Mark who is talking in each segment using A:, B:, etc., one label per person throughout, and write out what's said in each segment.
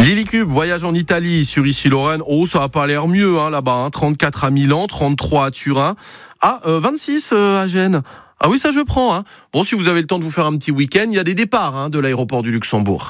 A: Lily Cube voyage en Italie sur Issy-Lorraine. Oh, ça a pas l'air mieux là-bas. 34 à Milan, 33 à Turin. 26 à Gênes. Ah oui, ça je prends. Bon, si vous avez le temps de vous faire un petit week-end, il y a des départs de l'aéroport du Luxembourg.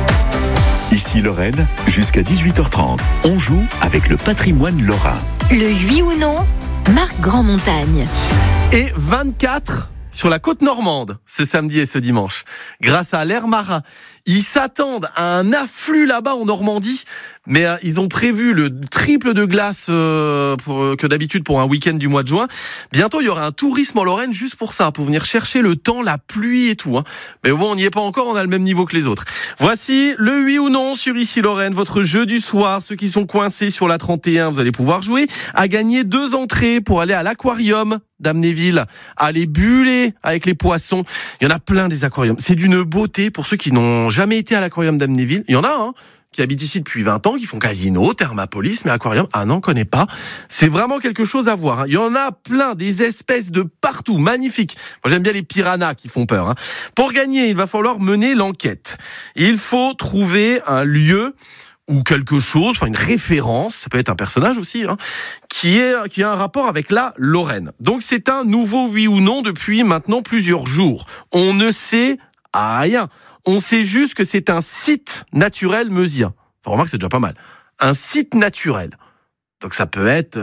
B: Issy-Lorraine, jusqu'à 18h30. On joue avec le patrimoine lorrain.
C: Le oui ou non, Marc Grandmontagne.
A: Et 24 sur la côte normande, ce samedi et ce dimanche. Grâce à l'air marin, ils s'attendent à un afflux là-bas en Normandie, mais ils ont prévu le triple de glace que d'habitude pour un week-end du mois de juin. Bientôt, il y aura un tourisme en Lorraine juste pour ça, pour venir chercher le temps, la pluie et tout. Mais bon, on n'y est pas encore, on a le même niveau que les autres. Voici le oui ou non sur Issy-Lorraine, votre jeu du soir. Ceux qui sont coincés sur la 31, vous allez pouvoir jouer à gagner 2 entrées pour aller à l'aquarium d'Amnéville, aller buller avec les poissons. Il y en a plein des aquariums. C'est d'une beauté pour ceux qui n'ont jamais été à l'aquarium d'Amnéville. Il y en a, qui habitent ici depuis 20 ans, qui font casino, thermapolis, mais aquarium, n'en connaît pas. C'est vraiment quelque chose à voir. Il y en a plein, des espèces de partout, magnifiques. Moi, j'aime bien les piranhas qui font peur. Pour gagner, il va falloir mener l'enquête. Il faut trouver un lieu ou quelque chose, une référence, ça peut être un personnage aussi, qui a un rapport avec la Lorraine. Donc c'est un nouveau oui ou non depuis maintenant plusieurs jours. On ne sait rien. On sait juste que c'est un site naturel meusien. Remarque, c'est déjà pas mal. Un site naturel. Donc ça peut être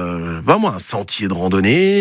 A: un sentier de randonnée,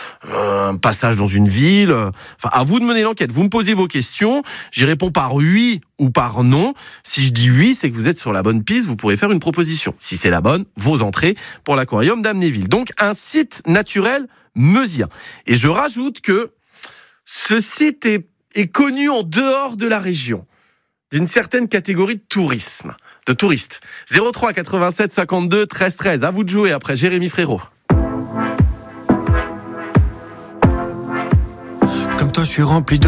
A: un passage dans une ville. À vous de mener l'enquête. Vous me posez vos questions, j'y réponds par oui ou par non. Si je dis oui, c'est que vous êtes sur la bonne piste, vous pourrez faire une proposition. Si c'est la bonne, vos entrées pour l'aquarium d'Amnéville. Donc un site naturel meusien. Et je rajoute que ce site est connu en dehors de la région, d'une certaine catégorie de touristes. 03 87 52 13 13. À vous de jouer après Jérémy Frérot.
D: Comme toi, je suis rempli de